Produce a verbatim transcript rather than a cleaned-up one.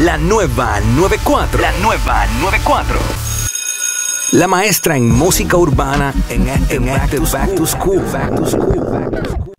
La nueva noventa y cuatro. La nueva noventa y cuatro. La maestra en música urbana en este Back to School. Back to School. Back to School.